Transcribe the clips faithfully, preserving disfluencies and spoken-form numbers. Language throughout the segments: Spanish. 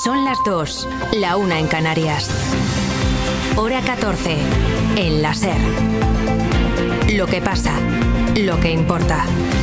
Son las dos, la una en Canarias. Hora catorce, en la SER. Lo que pasa, lo que importa.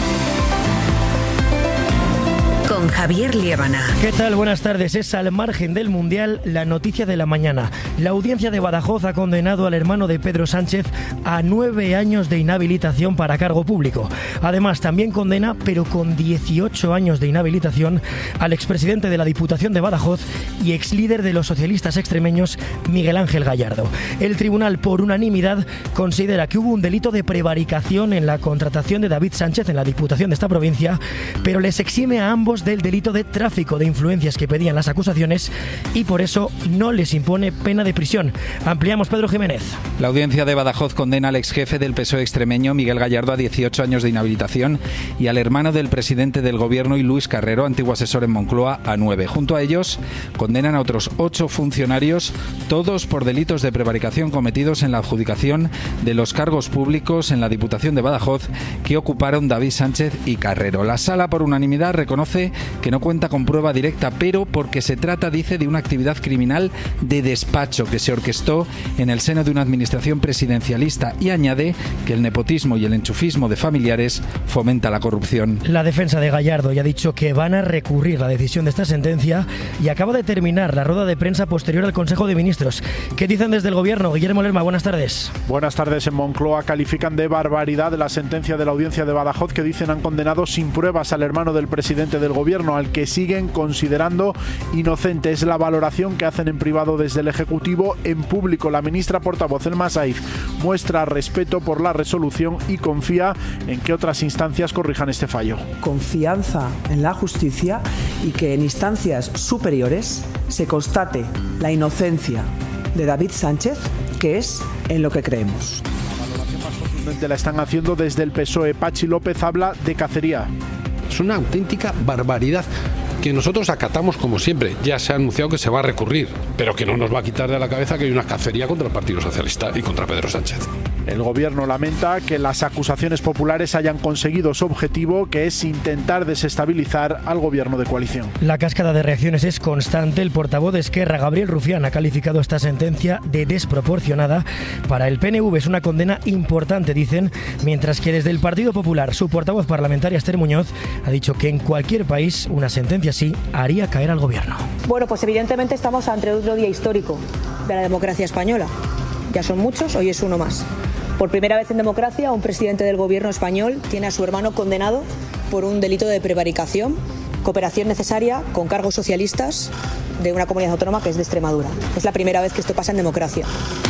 Con Javier Liébana. ¿Qué tal? Buenas tardes. Es al margen del Mundial la noticia de la mañana. La audiencia de Badajoz ha condenado al hermano de Pedro Sánchez a nueve años de inhabilitación para cargo público. Además, también condena, pero con dieciocho años de inhabilitación, al expresidente de la Diputación de Badajoz y exlíder de los socialistas extremeños, Miguel Ángel Gallardo. El tribunal, por unanimidad, considera que hubo un delito de prevaricación en la contratación de David Sánchez en la Diputación de esta provincia, pero les exime a ambos del delito de tráfico de influencias que pedían las acusaciones y por eso no les impone pena de prisión. Ampliamos, Pedro Jiménez. La audiencia de Badajoz condena al exjefe del P S O E extremeño, Miguel Gallardo, a dieciocho años de inhabilitación y al hermano del presidente del gobierno y Luis Carrero, antiguo asesor en Moncloa, a nueve. Junto a ellos condenan a otros ocho funcionarios, todos por delitos de prevaricación cometidos en la adjudicación de los cargos públicos en la Diputación de Badajoz que ocuparon David Sánchez y Carrero. La sala, por unanimidad, reconoce que no cuenta con prueba directa, pero porque se trata, dice, de una actividad criminal de despacho que se orquestó en el seno de una administración presidencialista, y añade que el nepotismo y el enchufismo de familiares fomenta la corrupción. La defensa de Gallardo ya ha dicho que van a recurrir la decisión de esta sentencia y acaba de terminar la rueda de prensa posterior al Consejo de Ministros. ¿Qué dicen desde el Gobierno? Guillermo Lerma, buenas tardes. Buenas tardes. En Moncloa califican de barbaridad la sentencia de la audiencia de Badajoz, que dicen han condenado sin pruebas al hermano del presidente del Gobierno, al que siguen considerando inocente. Es la valoración que hacen en privado desde el Ejecutivo. En público, la ministra portavoz, Elma Saiz, muestra respeto por la resolución y confía en que otras instancias corrijan este fallo. Confianza en la justicia y que en instancias superiores se constate la inocencia de David Sánchez, que es en lo que creemos. La valoración más contundente la están haciendo desde el P S O E. Pachi López habla de cacería. Es una auténtica barbaridad que nosotros acatamos como siempre. Ya se ha anunciado que se va a recurrir, pero que no nos va a quitar de la cabeza que hay una cacería contra el Partido Socialista y contra Pedro Sánchez. El Gobierno lamenta que las acusaciones populares hayan conseguido su objetivo, que es intentar desestabilizar al Gobierno de coalición. La cascada de reacciones es constante. El portavoz de Esquerra, Gabriel Rufián, ha calificado esta sentencia de desproporcionada. Para el P N V es una condena importante, dicen, mientras que desde el Partido Popular, su portavoz parlamentaria, Esther Muñoz, ha dicho que en cualquier país una sentencia así haría caer al Gobierno. Bueno, pues evidentemente estamos ante otro día histórico de la democracia española. Ya son muchos, hoy es uno más. Por primera vez en democracia, un presidente del Gobierno español tiene a su hermano condenado por un delito de prevaricación, cooperación necesaria con cargos socialistas de una comunidad autónoma que es de Extremadura. Es la primera vez que esto pasa en democracia.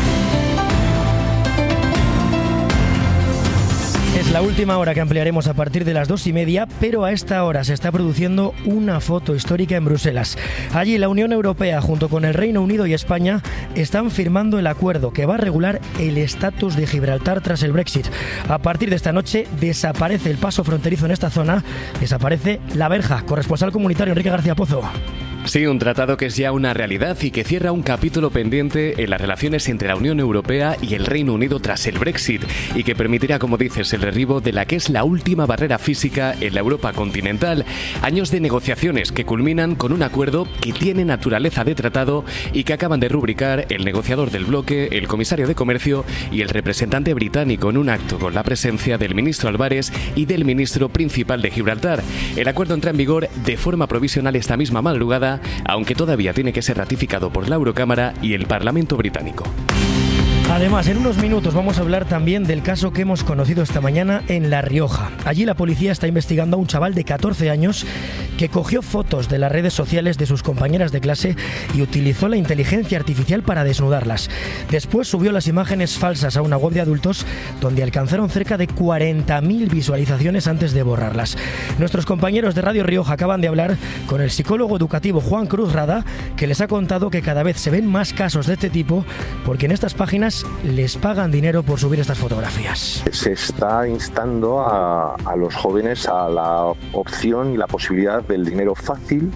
Es la última hora que ampliaremos a partir de las dos y media, pero a esta hora se está produciendo una foto histórica en Bruselas. Allí la Unión Europea, junto con el Reino Unido y España, están firmando el acuerdo que va a regular el estatus de Gibraltar tras el Brexit. A partir de esta noche desaparece el paso fronterizo en esta zona, desaparece la verja. Corresponsal comunitario Enrique García Pozo. Sí, un tratado que es ya una realidad y que cierra un capítulo pendiente en las relaciones entre la Unión Europea y el Reino Unido tras el Brexit, y que permitirá, como dices, el derribo de la que es la última barrera física en la Europa continental. Años de negociaciones que culminan con un acuerdo que tiene naturaleza de tratado y que acaban de rubricar el negociador del bloque, el comisario de Comercio y el representante británico en un acto con la presencia del ministro Álvarez y del ministro principal de Gibraltar. El acuerdo entra en vigor de forma provisional esta misma madrugada, aunque todavía tiene que ser ratificado por la Eurocámara y el Parlamento británico. Además, en unos minutos vamos a hablar también del caso que hemos conocido esta mañana en La Rioja. Allí la policía está investigando a un chaval de catorce años que cogió fotos de las redes sociales de sus compañeras de clase y utilizó la inteligencia artificial para desnudarlas. Después subió las imágenes falsas a una web de adultos donde alcanzaron cerca de cuarenta mil visualizaciones antes de borrarlas. Nuestros compañeros de Radio Rioja acaban de hablar con el psicólogo educativo Juan Cruz Rada, que les ha contado que cada vez se ven más casos de este tipo porque en estas páginas les pagan dinero por subir estas fotografías. Se está instando a, a los jóvenes a la opción y la posibilidad del dinero fácil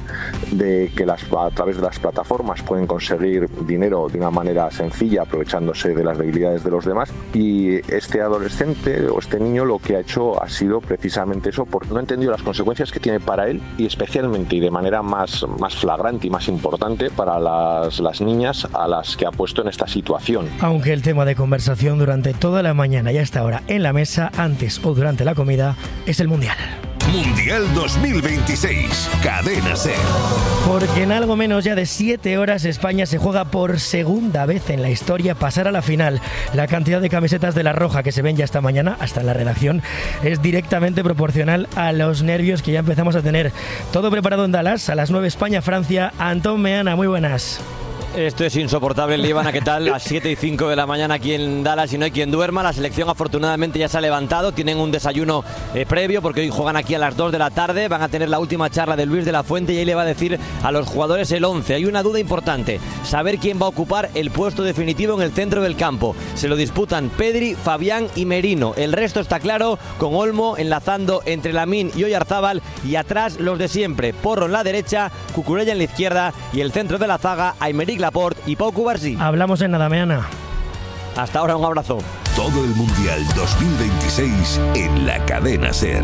de que las, a través de las plataformas pueden conseguir dinero de una manera sencilla, aprovechándose de las debilidades de los demás. Y este adolescente o este niño lo que ha hecho ha sido precisamente eso, porque no ha entendido las consecuencias que tiene para él y especialmente y de manera más, más flagrante y más importante para las, las niñas a las que ha puesto en esta situación. Aunque el tema de conversación durante toda la mañana y hasta ahora en la mesa, antes o durante la comida, es el Mundial. Mundial dos mil veintiséis, Cadena SER. Porque en algo menos ya de siete horas España se juega por segunda vez en la historia pasar a la final. La cantidad de camisetas de la Roja que se ven ya esta mañana, hasta en la redacción, es directamente proporcional a los nervios que ya empezamos a tener. Todo preparado en Dallas, a las nueve España-Francia. Antón Meana, muy buenas. Esto es insoportable, Líbana, ¿qué tal? A siete y cinco de la mañana aquí en Dallas y no hay quien duerma. La selección afortunadamente ya se ha levantado, tienen un desayuno eh, previo porque hoy juegan aquí a las dos de la tarde. Van a tener la última charla de Luis de la Fuente y ahí le va a decir a los jugadores el once. Hay una duda importante, saber quién va a ocupar el puesto definitivo en el centro del campo. Se lo disputan Pedri, Fabián y Merino. El resto está claro, con Olmo enlazando entre Lamine y Oyarzábal y atrás los de siempre. Porro en la derecha, Cucurella en la izquierda y el centro de la zaga, Aymeric Laporte y Pau Cubarsí. Hablamos en nada, Meana. Hasta ahora, un abrazo. Todo el Mundial dos mil veintiséis en la Cadena SER.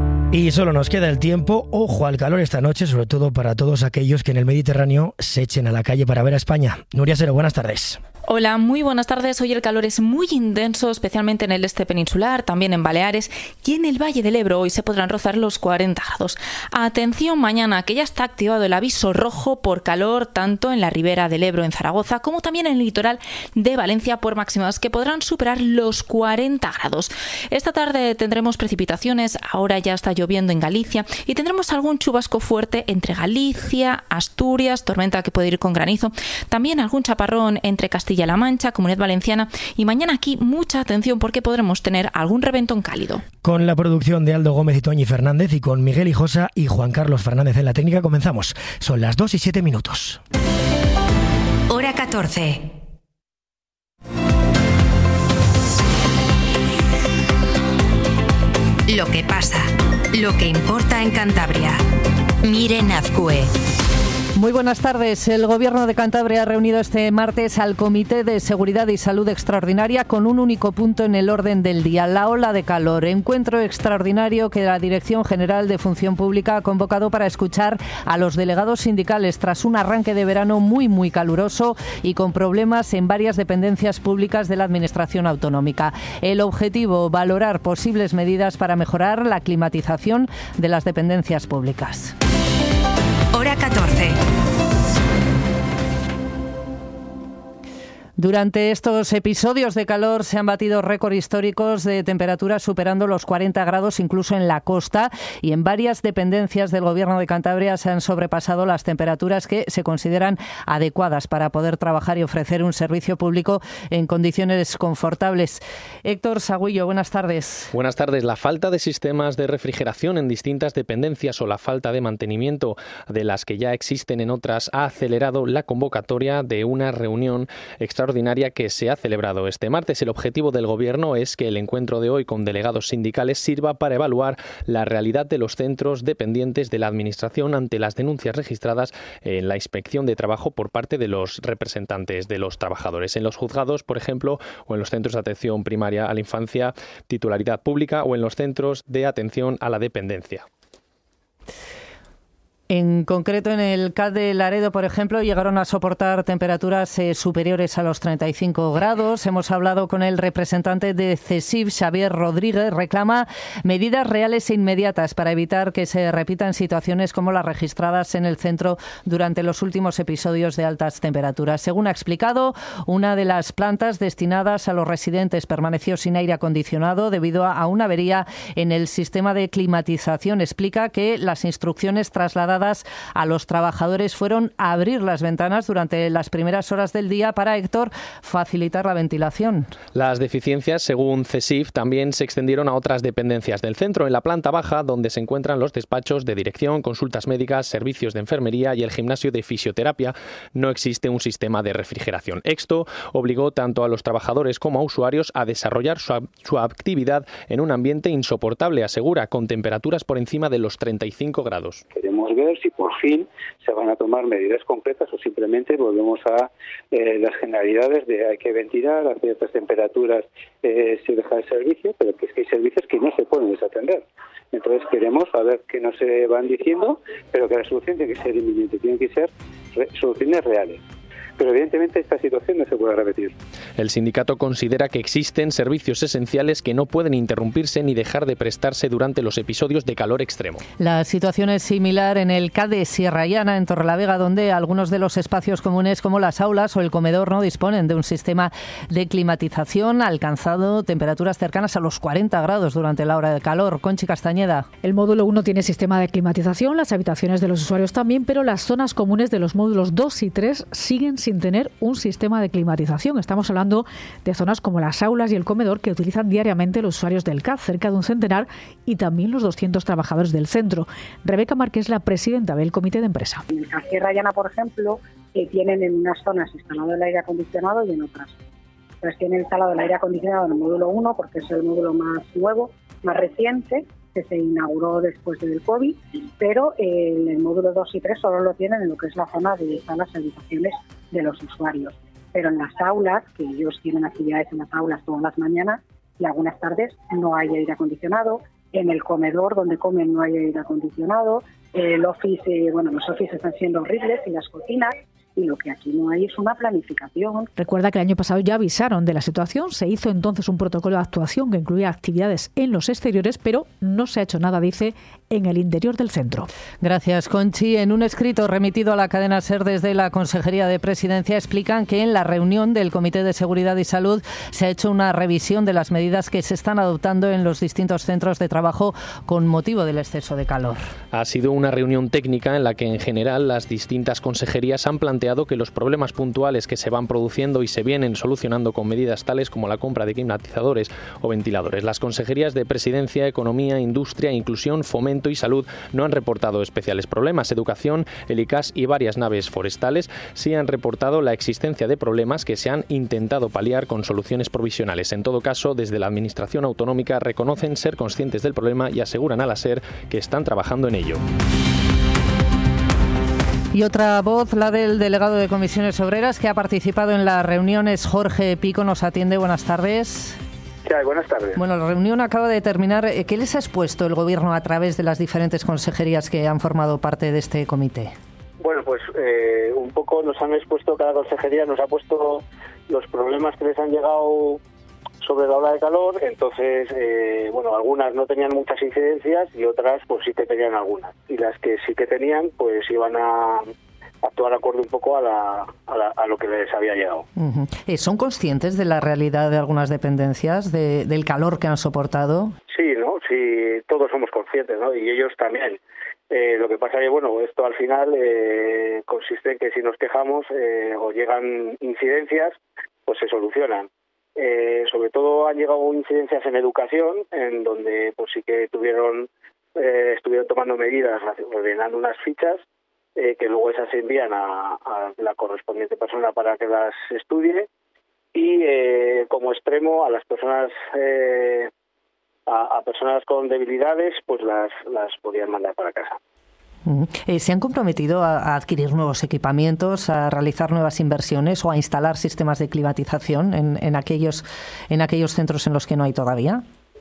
Y solo nos queda el tiempo. Ojo al calor esta noche, sobre todo para todos aquellos que en el Mediterráneo se echen a la calle para ver a España. Nuria Sero, buenas tardes. Hola, muy buenas tardes. Hoy el calor es muy intenso, especialmente en el este peninsular, también en Baleares y en el Valle del Ebro. Hoy se podrán rozar los cuarenta grados. Atención mañana, que ya está activado el aviso rojo por calor, tanto en la ribera del Ebro en Zaragoza, como también en el litoral de Valencia por máximas que podrán superar los cuarenta grados. Esta tarde tendremos precipitaciones, ahora ya está lloviendo en Galicia y tendremos algún chubasco fuerte entre Galicia, Asturias, tormenta que puede ir con granizo, también algún chaparrón entre Castilla Castilla-La Mancha, Comunidad Valenciana y mañana aquí mucha atención porque podremos tener algún reventón cálido. Con la producción de Aldo Gómez y Toñi Fernández y con Miguel Hijosa y Juan Carlos Fernández en la técnica comenzamos. Son las dos y siete minutos. Hora catorce. Lo que pasa, lo que importa en Cantabria. Miren Azcue. Muy buenas tardes. El Gobierno de Cantabria ha reunido este martes al Comité de Seguridad y Salud Extraordinaria con un único punto en el orden del día, la ola de calor. Encuentro extraordinario que la Dirección General de Función Pública ha convocado para escuchar a los delegados sindicales tras un arranque de verano muy, muy caluroso y con problemas en varias dependencias públicas de la Administración autonómica. El objetivo, valorar posibles medidas para mejorar la climatización de las dependencias públicas. Hora catorce. Durante estos episodios de calor se han batido récords históricos de temperaturas superando los cuarenta grados incluso en la costa y en varias dependencias del Gobierno de Cantabria se han sobrepasado las temperaturas que se consideran adecuadas para poder trabajar y ofrecer un servicio público en condiciones confortables. Héctor Sagüillo, buenas tardes. Buenas tardes. La falta de sistemas de refrigeración en distintas dependencias o la falta de mantenimiento de las que ya existen en otras ha acelerado la convocatoria de una reunión extraordinaria extraordinaria que se ha celebrado este martes. El objetivo del Gobierno es que el encuentro de hoy con delegados sindicales sirva para evaluar la realidad de los centros dependientes de la Administración ante las denuncias registradas en la inspección de trabajo por parte de los representantes de los trabajadores. En los juzgados, por ejemplo, o en los centros de atención primaria a la infancia, titularidad pública, o en los centros de atención a la dependencia. En concreto, en el C A D de Laredo, por ejemplo, llegaron a soportar temperaturas eh, superiores a los treinta y cinco grados. Hemos hablado con el representante de CESIF, Xavier Rodríguez. Reclama medidas reales e inmediatas para evitar que se repitan situaciones como las registradas en el centro durante los últimos episodios de altas temperaturas. Según ha explicado, una de las plantas destinadas a los residentes permaneció sin aire acondicionado debido a una avería en el sistema de climatización. Explica que las instrucciones trasladadas a los trabajadores fueron abrir las ventanas durante las primeras horas del día para, Héctor, facilitar la ventilación. Las deficiencias, según CESIF, también se extendieron a otras dependencias del centro, en la planta baja, donde se encuentran los despachos de dirección, consultas médicas, servicios de enfermería y el gimnasio de fisioterapia. No existe un sistema de refrigeración. Esto obligó tanto a los trabajadores como a usuarios a desarrollar su, su actividad en un ambiente insoportable, asegura, con temperaturas por encima de los treinta y cinco grados. Queremos ver ver si por fin se van a tomar medidas concretas o simplemente volvemos a eh, las generalidades de hay que ventilar, a ciertas temperaturas eh, se deja el servicio, pero que es que hay servicios que no se pueden desatender. Entonces queremos a ver qué nos se van diciendo, pero que la solución tiene que ser inminente, tienen que ser re- soluciones reales. Pero evidentemente esta situación no se puede repetir. El sindicato considera que existen servicios esenciales que no pueden interrumpirse ni dejar de prestarse durante los episodios de calor extremo. La situación es similar en el C A D Sierra Llana, en Torrelavega, donde algunos de los espacios comunes como las aulas o el comedor no disponen de un sistema de climatización, ha alcanzado temperaturas cercanas a los cuarenta grados durante la hora de calor. Conchi Castañeda. El módulo uno tiene sistema de climatización, las habitaciones de los usuarios también, pero las zonas comunes de los módulos dos y tres siguen sin tener un sistema de climatización. Estamos hablando de zonas como las aulas y el comedor que utilizan diariamente los usuarios del C A D, cerca de un centenar, y también los doscientos trabajadores del centro. Rebeca Márquez, la presidenta del comité de empresa. En la Sierra Llana, por ejemplo, eh, tienen en unas zonas instalado el aire acondicionado y en otras. Entonces tienen instalado el aire acondicionado en el módulo uno porque es el módulo más nuevo, más reciente, que se inauguró después del COVID, pero eh, en el módulo dos y tres solo lo tienen en lo que es la zona de salas y habitaciones de los usuarios. Pero en las aulas, que ellos tienen actividades en las aulas todas las mañanas y algunas tardes, no hay aire acondicionado. En el comedor donde comen no hay aire acondicionado. El office, eh, bueno, los offices están siendo horribles y las cocinas. Y lo que aquí no hay es una planificación. Recuerda que el año pasado ya avisaron de la situación, se hizo entonces un protocolo de actuación que incluía actividades en los exteriores, pero no se ha hecho nada, dice, en el interior del centro. Gracias, Conchi. En un escrito remitido a la cadena SER desde la Consejería de Presidencia explican que en la reunión del Comité de Seguridad y Salud se ha hecho una revisión de las medidas que se están adoptando en los distintos centros de trabajo con motivo del exceso de calor. Ha sido una reunión técnica en la que en general las distintas consejerías han planteado que los problemas puntuales que se van produciendo y se vienen solucionando con medidas tales como la compra de climatizadores o ventiladores. Las consejerías de Presidencia, Economía, Industria, Inclusión, Fomento y Salud no han reportado especiales problemas. Educación, el I C A S y varias naves forestales sí han reportado la existencia de problemas que se han intentado paliar con soluciones provisionales. En todo caso, desde la Administración Autonómica reconocen ser conscientes del problema y aseguran a la SER que están trabajando en ello. Y otra voz, la del delegado de Comisiones Obreras, que ha participado en las reuniones. Jorge Pico nos atiende. Buenas tardes. ¿Qué hay? Buenas tardes. Bueno, la reunión acaba de terminar. ¿Qué les ha expuesto el Gobierno a través de las diferentes consejerías que han formado parte de este comité? Bueno, pues eh, un poco nos han expuesto, cada consejería nos ha puesto los problemas que les han llegado sobre la ola de calor. Entonces, eh, bueno, algunas no tenían muchas incidencias y otras pues sí que tenían algunas. Y las que sí que tenían, pues iban a actuar acorde un poco a, la, a, la, a lo que les había llegado. Uh-huh. Eh, ¿Son conscientes de la realidad de algunas dependencias, de, del calor que han soportado? Sí, ¿no? Sí, todos somos conscientes, ¿no? Y ellos también. Eh, lo que pasa es que, bueno, esto al final eh, consiste en que si nos quejamos eh, o llegan incidencias, pues se solucionan. Eh, sobre todo han llegado incidencias en educación, en donde pues sí que tuvieron eh, estuvieron tomando medidas, ordenando unas fichas, eh, que luego esas se envían a, a la correspondiente persona para que las estudie, y eh, como extremo a las personas eh, a, a personas con debilidades pues las las podían mandar para casa. Uh-huh. Eh, ¿Se han comprometido a, a adquirir nuevos equipamientos, a realizar nuevas inversiones o a instalar sistemas de climatización en, en aquellos en aquellos centros en los que no hay todavía?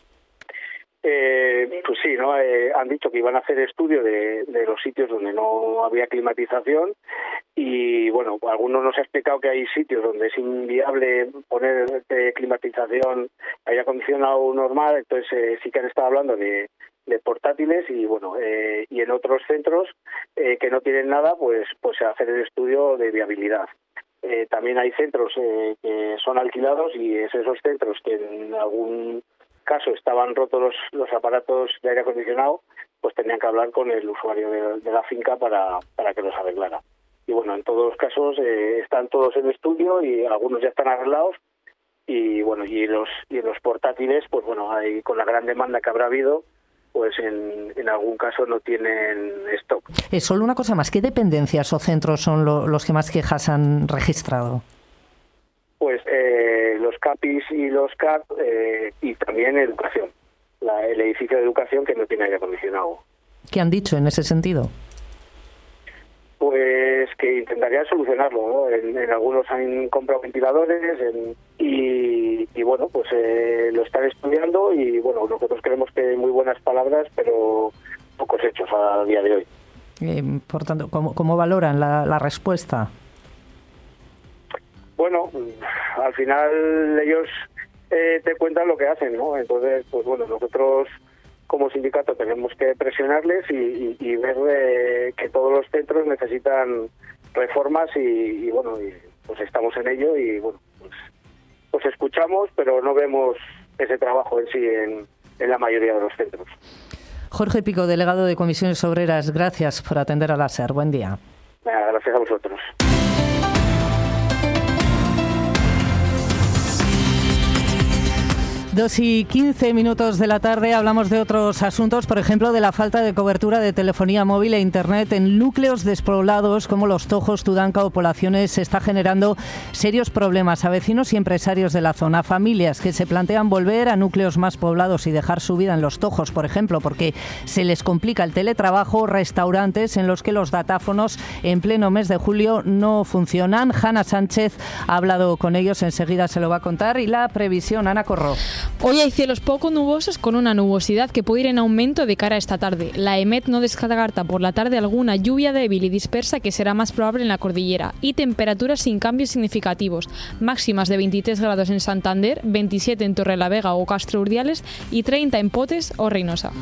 Eh, pues sí, ¿no? Eh, han dicho que iban a hacer estudio de, de los sitios donde no había climatización y, bueno, algunos nos ha explicado que hay sitios donde es inviable poner eh, climatización, aire acondicionado normal, entonces eh, sí que han estado hablando de, de portátiles y, bueno, eh, y en otros centros eh, que no tienen nada, pues, pues hacer el estudio de viabilidad. Eh, también hay centros eh, que son alquilados y es esos centros que en algún caso estaban rotos los, los aparatos de aire acondicionado, pues tenían que hablar con el usuario de, de la finca para, para que los arreglara. Y bueno, en todos los casos eh, están todos en estudio y algunos ya están arreglados y bueno, y los y en los portátiles, pues bueno, hay, con la gran demanda que habrá habido, pues en, en algún caso no tienen stock. Eh, solo una cosa más, ¿qué dependencias o centros son lo, los que más quejas han registrado? Pues eh, los CAPIs y los C A P eh, y también educación, la, el edificio de educación que no tiene aire acondicionado. ¿Qué han dicho en ese sentido? pues que intentarían solucionarlo, ¿no? En, en algunos han comprado ventiladores en, y, y bueno, pues eh, lo están estudiando y bueno, nosotros creemos que muy buenas palabras, pero pocos hechos a día de hoy. Eh, por tanto, ¿cómo, cómo valoran la, la respuesta? Bueno, al final ellos eh, te cuentan lo que hacen, ¿no? Entonces, pues bueno, nosotros como sindicato tenemos que presionarles y, y, y ver eh, que todos los centros necesitan reformas y, y bueno, y, pues estamos en ello y bueno, pues, pues escuchamos, pero no vemos ese trabajo en sí en, en la mayoría de los centros. Jorge Pico, delegado de Comisiones Obreras, gracias por atender a la SER. Buen día. Gracias a vosotros. Dos y quince minutos de la tarde hablamos de otros asuntos, por ejemplo, de la falta de cobertura de telefonía móvil e internet en núcleos despoblados como Los Tojos, Tudanca o Poblaciones. Se está generando serios problemas a vecinos y empresarios de la zona, familias que se plantean volver a núcleos más poblados y dejar su vida en Los Tojos, por ejemplo, porque se les complica el teletrabajo, restaurantes en los que los datáfonos en pleno mes de julio no funcionan. Hanna Sánchez ha hablado con ellos, enseguida se lo va a contar, y la previsión, Ana Corró. Hoy hay cielos poco nubosos con una nubosidad que puede ir en aumento de cara a esta tarde. La EMET no descarta por la tarde alguna lluvia débil y dispersa que será más probable en la cordillera, y temperaturas sin cambios significativos, máximas de veintitrés grados en Santander, veintisiete en Torrelavega o Castro Urdiales y treinta en Potes o Reynosa.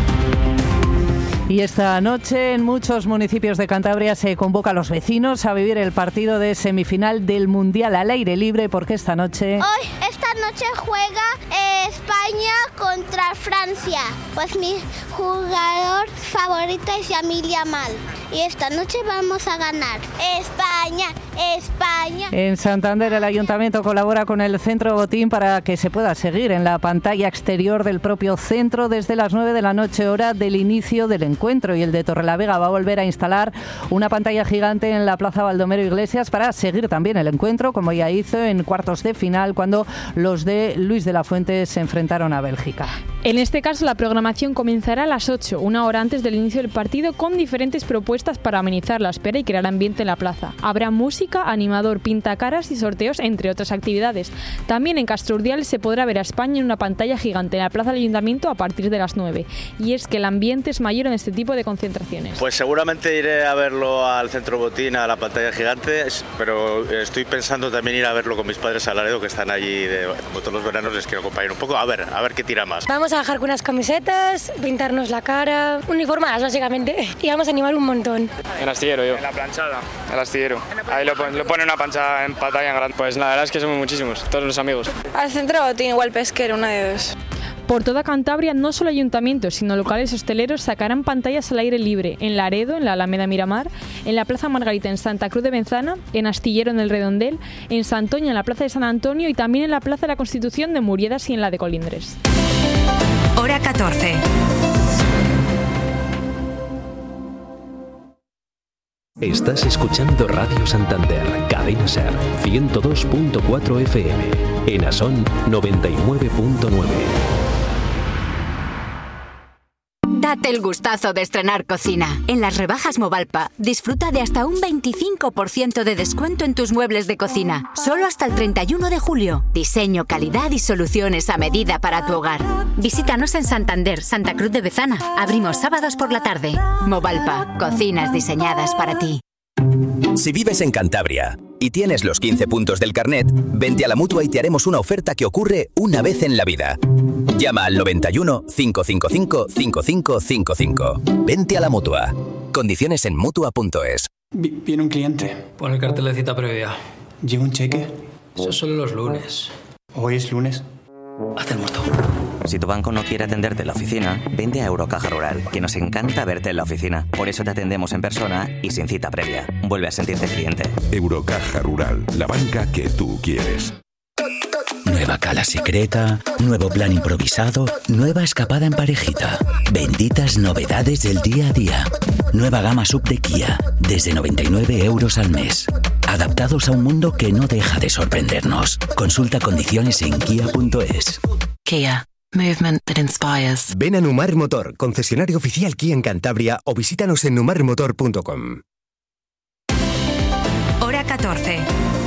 Y esta noche en muchos municipios de Cantabria se convoca a los vecinos a vivir el partido de semifinal del Mundial al aire libre, porque esta noche... Hoy, esta noche juega eh, España contra Francia. Pues mi jugador favorito es Yamil Yamal. Y esta noche vamos a ganar. España, España. En Santander el Ayuntamiento colabora con el Centro Botín para que se pueda seguir en la pantalla exterior del propio centro desde las nueve de la noche, hora del inicio del encuentro. Y el de Torrelavega va a volver a instalar una pantalla gigante en la Plaza Baldomero Iglesias para seguir también el encuentro, como ya hizo en cuartos de final cuando los de Luis de la Fuente se enfrentaron a Bélgica. En este caso la programación comenzará a las ocho, una hora antes del inicio del partido, con diferentes propuestas para amenizar la espera y crear ambiente en la plaza. Habrá música, animador, pintacaras y sorteos, entre otras actividades. También en Castro Urdiales se podrá ver a España en una pantalla gigante en la plaza del Ayuntamiento a partir de las nueve. Y es que el ambiente es mayor en este tipo de concentraciones. Pues seguramente iré a verlo al Centro Botín, a la pantalla gigante, pero estoy pensando también ir a verlo con mis padres a Laredo, que están allí, de, como todos los veranos les quiero acompañar un poco, a ver, a ver qué tira más. Vamos a bajar con unas camisetas, pintarnos la cara, uniformadas básicamente, y vamos a animar un montón. En astillero yo. En la planchada. El astillero. Ahí lo, lo pone una pancha en pantalla en grande. Pues la verdad es que somos muchísimos, todos los amigos. Al Centro Botín, igual Pesquero, una de dos. Por toda Cantabria, no solo ayuntamientos, sino locales hosteleros sacarán pantallas al aire libre en Laredo, en la Alameda Miramar, en la Plaza Margarita, en Santa Cruz de Benzana, en Astillero, en el Redondel, en Santoña, en la Plaza de San Antonio y también en la Plaza de la Constitución de Muriedas y en la de Colindres. Hora catorce. Estás escuchando Radio Santander, Cadena SER, ciento dos punto cuatro F M, en Asón noventa y nueve punto nueve. Date el gustazo de estrenar cocina. En las rebajas Movalpa, disfruta de hasta un veinticinco por ciento de descuento en tus muebles de cocina. Solo hasta el treinta y uno de julio. Diseño, calidad y soluciones a medida para tu hogar. Visítanos en Santander, Santa Cruz de Bezana. Abrimos sábados por la tarde. Movalpa, cocinas diseñadas para ti. Si vives en Cantabria y tienes los quince puntos del carnet, vente a la Mutua y te haremos una oferta que ocurre una vez en la vida. Llama al noventa y uno, cinco cinco cinco, cinco cinco cinco cinco. Vente a la Mutua. Condiciones en Mutua punto es. Viene un cliente. Pon el cartel de cita previa. ¿Llega un cheque? Eso solo los lunes. ¿Hoy es lunes? Hazte el muerto. Si tu banco no quiere atenderte en la oficina, vente a Eurocaja Rural, que nos encanta verte en la oficina. Por eso te atendemos en persona y sin cita previa. Vuelve a sentirte cliente. Eurocaja Rural, la banca que tú quieres. Nueva cala secreta, nuevo plan improvisado, nueva escapada en parejita. Benditas novedades del día a día. Nueva gama sub de Kia, desde noventa y nueve euros al mes. Adaptados a un mundo que no deja de sorprendernos. Consulta condiciones en kia punto es. Kia. Movement that inspires. Ven a Numar Motor, concesionario oficial Kia en Cantabria, o visítanos en numar motor punto com. catorce.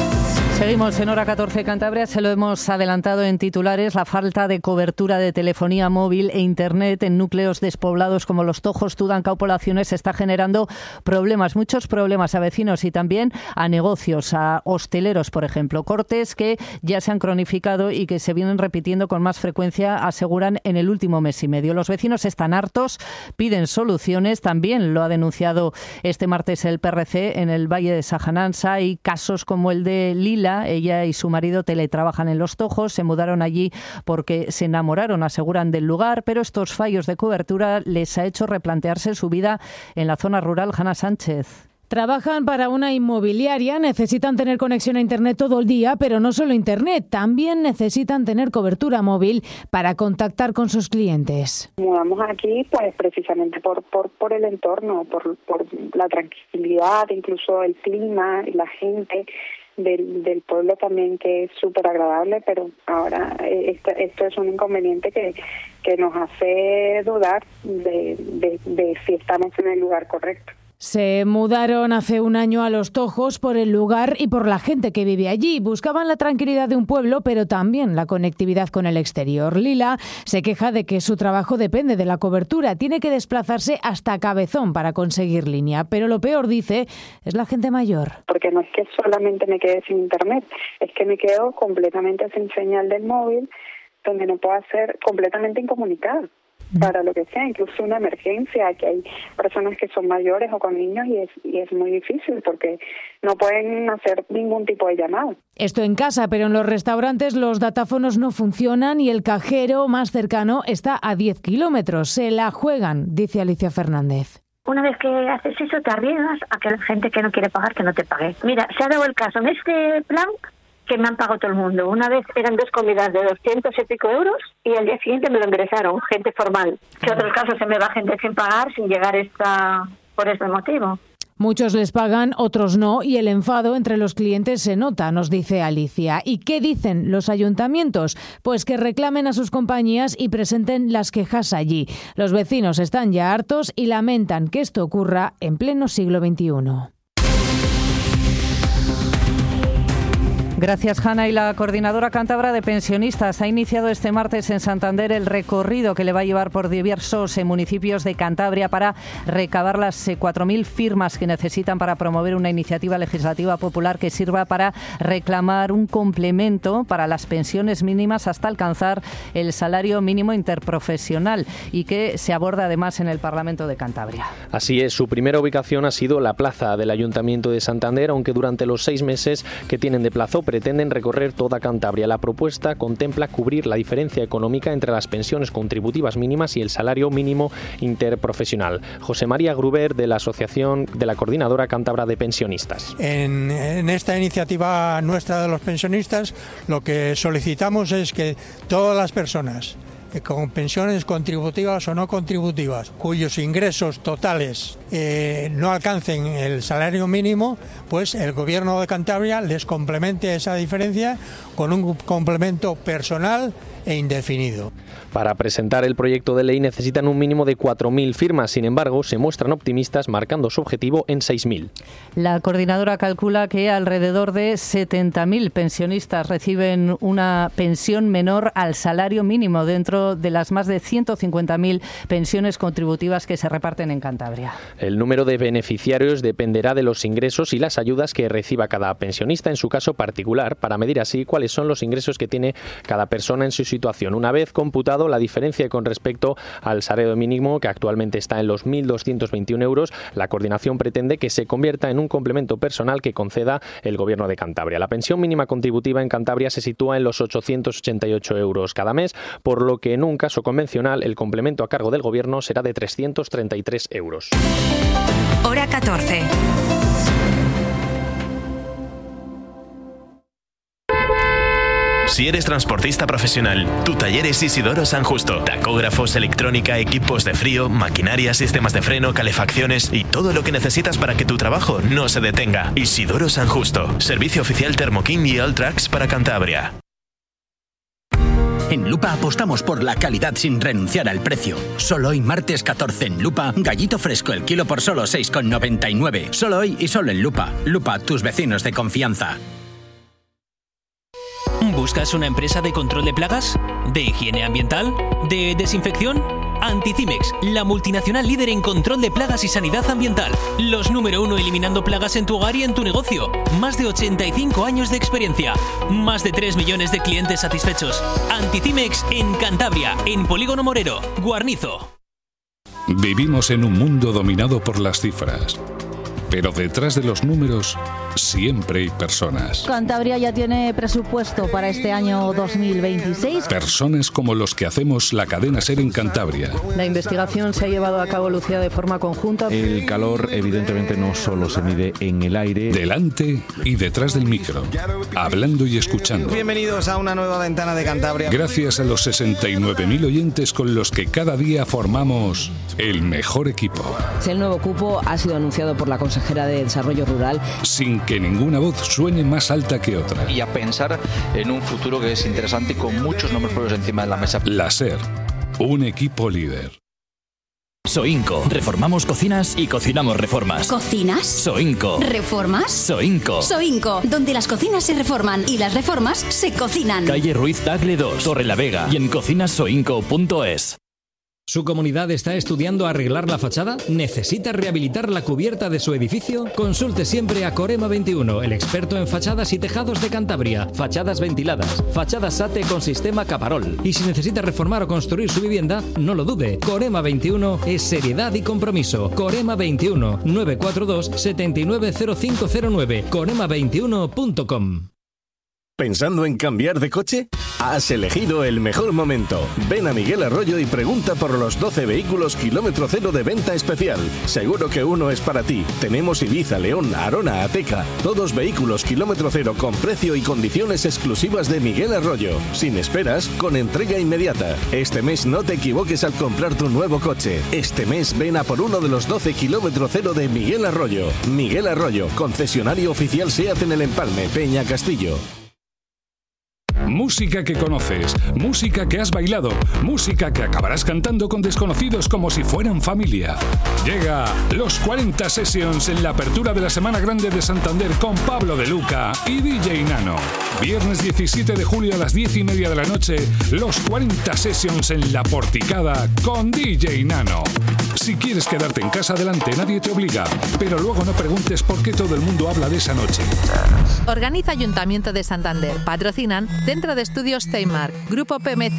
Seguimos en Hora catorce Cantabria, se lo hemos adelantado en titulares, la falta de cobertura de telefonía móvil e internet en núcleos despoblados como Los Tojos, Tudanca o Poblaciones está generando problemas, muchos problemas a vecinos y también a negocios, a hosteleros, por ejemplo. Cortes que ya se han cronificado y que se vienen repitiendo con más frecuencia, aseguran, en el último mes y medio. Los vecinos están hartos, piden soluciones, también lo ha denunciado este martes el P R C en el Valle de Sajanansa. Hay casos como el de Lila. Ella y su marido teletrabajan en Los Tojos, se mudaron allí porque se enamoraron, aseguran, del lugar, pero estos fallos de cobertura les ha hecho replantearse su vida en la zona rural. Hanna Sánchez. Trabajan para una inmobiliaria, necesitan tener conexión a Internet todo el día, pero no solo Internet, también necesitan tener cobertura móvil para contactar con sus clientes. Mudamos aquí pues precisamente por por, por el entorno, por, por la tranquilidad, incluso el clima y la gente del, del pueblo también, que es súper agradable, pero ahora esto, esto es un inconveniente que, que nos hace dudar de, de, de si estamos en el lugar correcto. Se mudaron hace un año a Los Tojos por el lugar y por la gente que vive allí. Buscaban la tranquilidad de un pueblo, pero también la conectividad con el exterior. Lila se queja de que su trabajo depende de la cobertura. Tiene que desplazarse hasta Cabezón para conseguir línea. Pero lo peor, dice, es la gente mayor. Porque no es que solamente me quede sin internet, es que me quedo completamente sin señal del móvil, donde no puedo ser completamente incomunicada para lo que sea, incluso una emergencia, que hay personas que son mayores o con niños y es, y es muy difícil porque no pueden hacer ningún tipo de llamada. Esto en casa, pero en los restaurantes los datáfonos no funcionan y el cajero más cercano está a diez kilómetros. Se la juegan, dice Alicia Fernández. Una vez que haces eso, te arriesgas a que la gente que no quiere pagar, que no te pague. Mira, se ha dado el caso en este plan que me han pagado todo el mundo. Una vez eran dos comidas de doscientos y pico euros y al día siguiente me lo ingresaron, gente formal. Que otros casos se me va gente sin pagar, sin llegar esta por este motivo. Muchos les pagan, otros no, y el enfado entre los clientes se nota, nos dice Alicia. ¿Y qué dicen los ayuntamientos? Pues que reclamen a sus compañías y presenten las quejas allí. Los vecinos están ya hartos y lamentan que esto ocurra en pleno siglo veintiuno. Gracias, Hanna. Y la Coordinadora Cántabra de Pensionistas ha iniciado este martes en Santander el recorrido que le va a llevar por diversos municipios de Cantabria para recabar las cuatro mil firmas que necesitan para promover una iniciativa legislativa popular que sirva para reclamar un complemento para las pensiones mínimas hasta alcanzar el salario mínimo interprofesional y que se aborda además en el Parlamento de Cantabria. Así es, su primera ubicación ha sido la plaza del Ayuntamiento de Santander, aunque durante los seis meses que tienen de plazo pretenden recorrer toda Cantabria. La propuesta contempla cubrir la diferencia económica entre las pensiones contributivas mínimas y el salario mínimo interprofesional. José María Gruber, de la Asociación de la Coordinadora Cántabra de Pensionistas. En, en esta iniciativa nuestra de los pensionistas, lo que solicitamos es que todas las personas con pensiones contributivas o no contributivas, cuyos ingresos totales eh, no alcancen el salario mínimo, pues el Gobierno de Cantabria les complemente esa diferencia con un complemento personal e indefinido. Para presentar el proyecto de ley necesitan un mínimo de cuatro mil firmas. Sin embargo, se muestran optimistas marcando su objetivo en seis mil. La coordinadora calcula que alrededor de setenta mil pensionistas reciben una pensión menor al salario mínimo dentro de las más de ciento cincuenta mil pensiones contributivas que se reparten en Cantabria. El número de beneficiarios dependerá de los ingresos y las ayudas que reciba cada pensionista en su caso particular, para medir así cuáles son los ingresos que tiene cada persona en su situación. Una vez computado la diferencia con respecto al salario mínimo, que actualmente está en los mil doscientos veintiún euros, la coordinación pretende que se convierta en un complemento personal que conceda el Gobierno de Cantabria. La pensión mínima contributiva en Cantabria se sitúa en los ochocientos ochenta y ocho euros cada mes, por lo que en un caso convencional el complemento a cargo del Gobierno será de trescientos treinta y tres euros. Hora catorce. Si eres transportista profesional, tu taller es Isidoro San Justo. Tacógrafos, electrónica, equipos de frío, maquinaria, sistemas de freno, calefacciones y todo lo que necesitas para que tu trabajo no se detenga. Isidoro San Justo. Servicio oficial Thermo King y Alltrax para Cantabria. En Lupa apostamos por la calidad sin renunciar al precio. Solo hoy, martes catorce, en Lupa, gallito fresco el kilo por solo seis con noventa y nueve. Solo hoy y solo en Lupa. Lupa, tus vecinos de confianza. ¿Buscas una empresa de control de plagas? ¿De higiene ambiental? ¿De desinfección? Anticimex, la multinacional líder en control de plagas y sanidad ambiental. Los número uno eliminando plagas en tu hogar y en tu negocio. Más de ochenta y cinco años de experiencia. Más de tres millones de clientes satisfechos. Anticimex en Cantabria, en Polígono Morero, Guarnizo. Vivimos en un mundo dominado por las cifras. Pero detrás de los números siempre hay personas. Cantabria ya tiene presupuesto para este año dos mil veintiséis. Personas como los que hacemos la cadena SER en Cantabria. La investigación se ha llevado a cabo, Lucía, de forma conjunta. El calor evidentemente no solo se mide en el aire. Delante y detrás del micro, hablando y escuchando. Bienvenidos a una nueva ventana de Cantabria. Gracias a los sesenta y nueve mil oyentes con los que cada día formamos el mejor equipo. El nuevo cupo ha sido anunciado por la consejera de Desarrollo Rural. Sin que ninguna voz suene más alta que otra. Y a pensar en un futuro que es interesante con muchos nombres propios encima de la mesa. La SER, un equipo líder. Soinco. Reformamos cocinas y cocinamos reformas. ¿Cocinas? Soinco. ¿Reformas? Soinco. Soinco, donde las cocinas se reforman y las reformas se cocinan. Calle Ruiz Tagle dos, Torre la Vega y en cocinas soinco punto es. ¿Su comunidad está estudiando arreglar la fachada? ¿Necesita rehabilitar la cubierta de su edificio? Consulte siempre a Corema veintiuno, el experto en fachadas y tejados de Cantabria. Fachadas ventiladas, fachadas SATE con sistema Caparol. Y si necesita reformar o construir su vivienda, no lo dude. Corema veintiuno es seriedad y compromiso. Corema veintiuno, nueve cuatro dos, siete nueve cero cinco cero nueve, corema veintiuno punto com. ¿Pensando en cambiar de coche? Has elegido el mejor momento. Ven a Miguel Arroyo y pregunta por los doce vehículos kilómetro cero de venta especial. Seguro que uno es para ti. Tenemos Ibiza, León, Arona, Ateca. Todos vehículos kilómetro cero con precio y condiciones exclusivas de Miguel Arroyo. Sin esperas, con entrega inmediata. Este mes no te equivoques al comprar tu nuevo coche. Este mes ven a por uno de los doce kilómetro cero de Miguel Arroyo. Miguel Arroyo, concesionario oficial SEAT en el Empalme, Peña Castillo. Música que conoces, música que has bailado, música que acabarás cantando con desconocidos como si fueran familia. Llega Los cuarenta Sessions en la apertura de la Semana Grande de Santander con Pablo de Luca y D J Nano. Viernes diecisiete de julio a las diez y media de la noche, Los cuarenta Sessions en La Porticada con D J Nano. Si quieres quedarte en casa, adelante, nadie te obliga. Pero luego no preguntes por qué todo el mundo habla de esa noche. Organiza Ayuntamiento de Santander. Patrocinan Centro de Estudios Teymark, Grupo P M C.